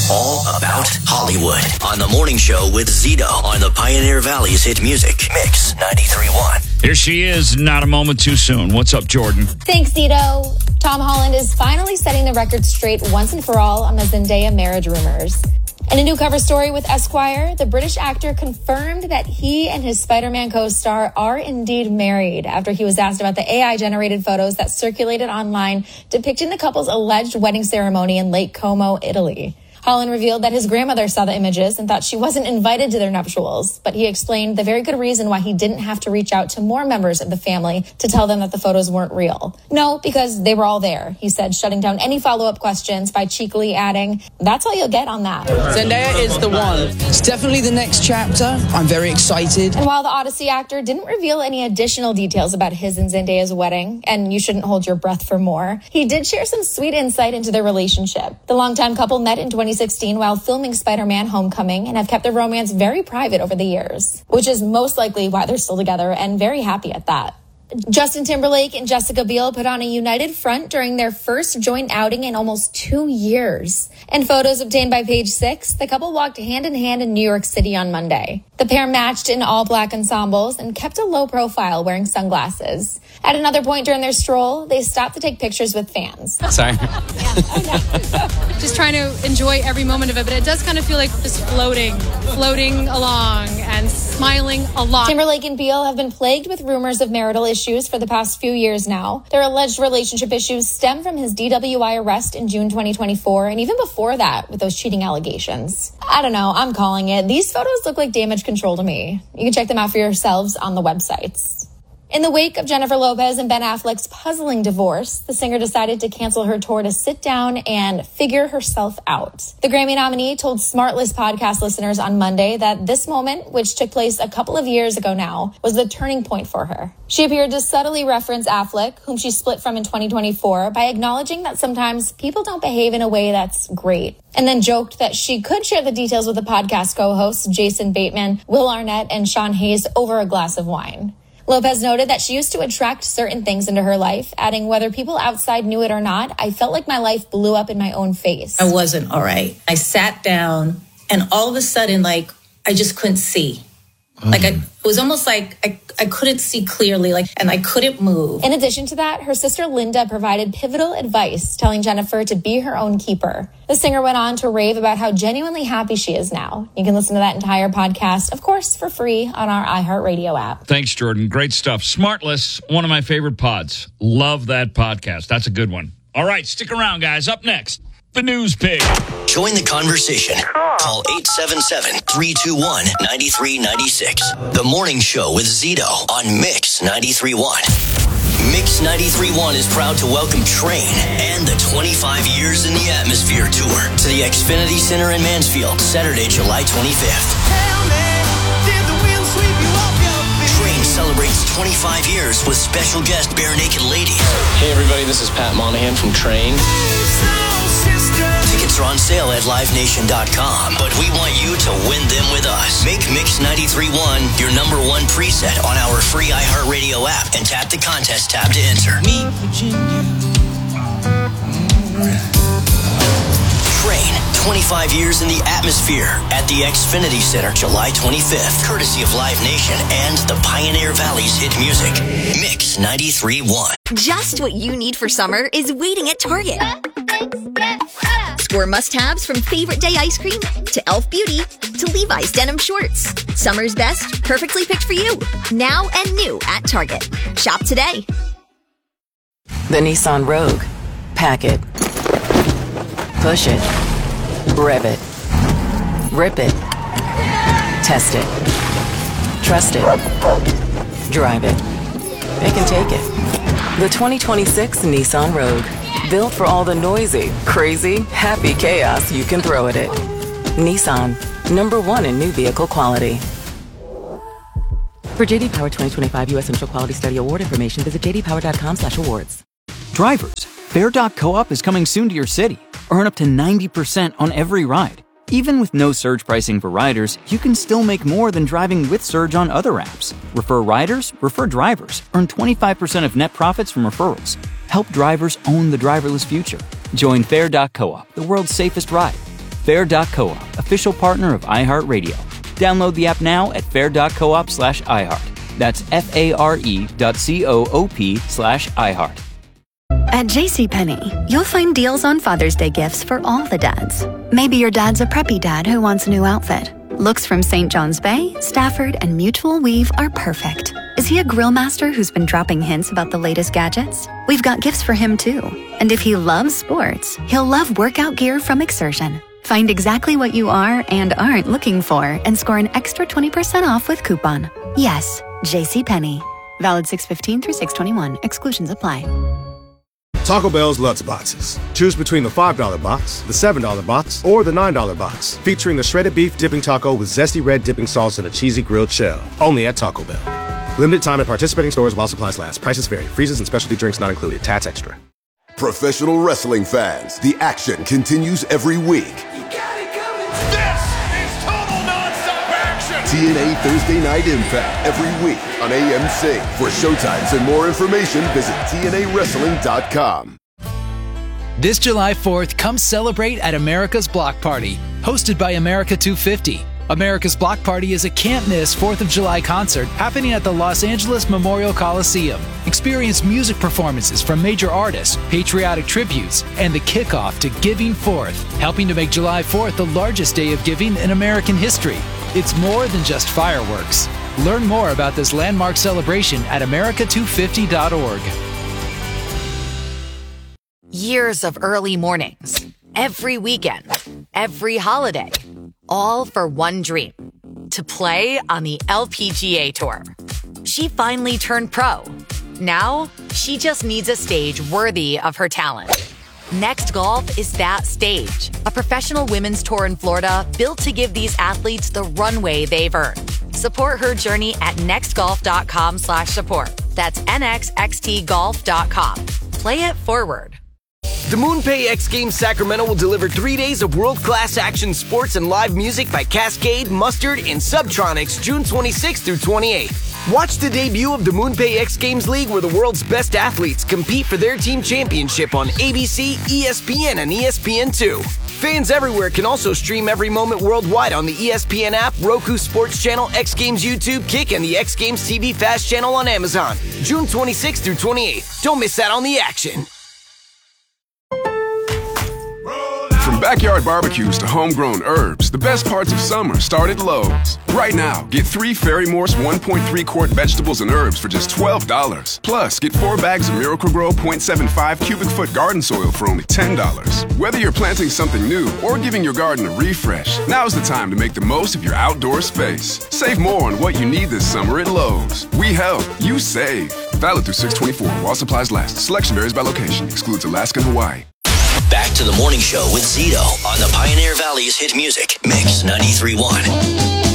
all about Hollywood. On the morning show with Zito on the Pioneer Valley's hit music, Mix 93.1. Here she is, not a moment too soon. What's up, Jordan? Thanks, Zito. Tom Holland is finally setting the record straight once and for all on the Zendaya marriage rumors. In a new cover story with Esquire, the British actor confirmed that he and his Spider-Man co-star are indeed married after he was asked about the AI-generated photos that circulated online depicting the couple's alleged wedding ceremony in Lake Como, Italy. Holland revealed that his grandmother saw the images and thought she wasn't invited to their nuptials, but he explained the very good reason why he didn't have to reach out to more members of the family to tell them that the photos weren't real. No, because they were all there, he said, shutting down any follow-up questions by cheekily adding, "That's all you'll get on that." Zendaya is the one. It's definitely the next chapter. I'm very excited. And while the Odyssey actor didn't reveal any additional details about his and Zendaya's wedding, and you shouldn't hold your breath for more, he did share some sweet insight into their relationship. The longtime couple met in 2016 while filming Spider-Man Homecoming and have kept their romance very private over the years, which is most likely why they're still together and very happy at that. Justin Timberlake and Jessica Biel put on a united front during their first joint outing in almost 2 years. In photos obtained by Page Six, the couple walked hand in hand in New York City on Monday. The pair matched in all-black ensembles and kept a low profile wearing sunglasses. At another point during their stroll, they stopped to take pictures with fans. Sorry. Just trying to enjoy every moment of it, but it does kind of feel like just floating along and smiling a lot. Timberlake and Biel have been plagued with rumors of marital issues for the past few years now. Their alleged relationship issues stem from his DWI arrest in June 2024, and even before that with those cheating allegations. I don't know, I'm calling it. These photos look like damage control to me. You can check them out for yourselves on the websites. In the wake of Jennifer Lopez and Ben Affleck's puzzling divorce, the singer decided to cancel her tour to sit down and figure herself out. The Grammy nominee told Smartless podcast listeners on Monday that this moment, which took place a couple of years ago now, was the turning point for her. She appeared to subtly reference Affleck, whom she split from in 2024, by acknowledging that sometimes people don't behave in a way that's great, and then joked that she could share the details with the podcast co-hosts Jason Bateman, Will Arnett, and Sean Hayes over a glass of wine. Lopez noted that she used to attract certain things into her life, adding, "Whether people outside knew it or not, I felt like my life blew up in my own face." I wasn't all right. I sat down and all of a sudden, I just couldn't see. It was almost like I couldn't see clearly, and I couldn't move. In addition to that, her sister Linda provided pivotal advice, telling Jennifer to be her own keeper. The singer went on to rave about how genuinely happy she is now. You can listen to that entire podcast, of course, for free on our iHeartRadio app. Thanks, Jordan. Great stuff. Smartless, one of my favorite pods. Love that podcast. That's a good one. All right, stick around, guys. Up next, the News Pig. Join the conversation. Call 877-321-9396. The Morning Show with Zito on Mix 93.1. Mix 93.1 is proud to welcome Train and the 25 Years in the Atmosphere Tour to the Xfinity Center in Mansfield, Saturday, July 25th. Train celebrates 25 years with special guest Bare Naked Ladies. Hey everybody, this is Pat Monahan from Train. Tickets are on sale at livenation.com, but we want you to win them with us. Make Mix 93.1 your number one preset on our free iHeartRadio app and tap the contest tab to enter. Meet Virginia. Train, 25 years in the atmosphere at the Xfinity Center, July 25th, courtesy of Live Nation and the Pioneer Valley's hit music, Mix 93.1. Just what you need for summer is waiting at Target. Score must-haves from Favorite Day ice cream to Elf Beauty to Levi's denim shorts. Summer's best, perfectly picked for you. Now and new at Target. Shop today. The Nissan Rogue. Pack it. Push it. Rev it. Rip it. Test it. Trust it. Drive it. They can take it. The 2026 Nissan Rogue. Built for all the noisy, crazy, happy chaos you can throw at it. Nissan. #1 in new vehicle quality. For JD Power 2025 U.S. Central Quality Study Award information, visit jdpower.com/awards. Drivers, Fair.coop is coming soon to your city. Earn up to 90% on every ride. Even with no surge pricing for riders, you can still make more than driving with Surge on other apps. Refer riders, refer drivers. Earn 25% of net profits from referrals. Help drivers own the driverless future. Join Fair.coop, the world's safest ride. Fair.coop, official partner of iHeartRadio. Download the app now at fair.coop/iHeart. That's FARE.coop/iHeart. At JCPenney, you'll find deals on Father's Day gifts for all the dads. Maybe your dad's a preppy dad who wants a new outfit. Looks from St. John's Bay, Stafford, and Mutual Weave are perfect. Is he a grill master who's been dropping hints about the latest gadgets? We've got gifts for him too. And if he loves sports, he'll love workout gear from Exertion. Find exactly what you are and aren't looking for and score an extra 20% off with coupon. Yes, JCPenney. Valid 6/15 through 6/21. Exclusions apply. Taco Bell's Lutz Boxes. Choose between the $5 box, the $7 box, or the $9 box, featuring the shredded beef dipping taco with zesty red dipping sauce and a cheesy grilled shell. Only at Taco Bell. Limited time at participating stores while supplies last. Prices vary. Freezes and specialty drinks not included. Tax extra. Professional wrestling fans, the action continues every week. This is total non-stop action! TNA Thursday Night Impact every week on AMC. For showtimes and more information, visit TNAWrestling.com. This July 4th, come celebrate at America's Block Party, hosted by America 250. America's Block Party is a can't-miss 4th of July concert happening at the Los Angeles Memorial Coliseum. Experience music performances from major artists, patriotic tributes, and the kickoff to Giving Forth, helping to make July 4th the largest day of giving in American history. It's more than just fireworks. Learn more about this landmark celebration at america250.org. Years of early mornings, every weekend, every holiday, all for one dream, to play on the LPGA Tour. She finally turned pro. Now, she just needs a stage worthy of her talent. Next Golf is that stage, a professional women's tour in Florida built to give these athletes the runway they've earned. Support her journey at nextgolf.com/support. That's nxxtgolf.com. Play it forward. The MoonPay X Games Sacramento will deliver 3 days of world-class action sports and live music by Cascade, Mustard, and Subtronics June 26th through 28th. Watch the debut of the MoonPay X Games League, where the world's best athletes compete for their team championship on ABC, ESPN, and ESPN2. Fans everywhere can also stream every moment worldwide on the ESPN app, Roku Sports Channel, X Games YouTube, Kick, and the X Games TV Fast channel on Amazon. June 26th through 28th. Don't miss out on the action. From backyard barbecues to homegrown herbs, the best parts of summer start at Lowe's. Right now, get 3 Ferry-Morse 1.3-quart vegetables and herbs for just $12. Plus, get 4 bags of Miracle-Gro 0.75 cubic foot garden soil for only $10. Whether you're planting something new or giving your garden a refresh, now's the time to make the most of your outdoor space. Save more on what you need this summer at Lowe's. We help, you save. Valid through 6/24 while supplies last. Selection varies by location. Excludes Alaska and Hawaii. Back to the morning show with Zito on the Pioneer Valley's hit music, Mix 93.1.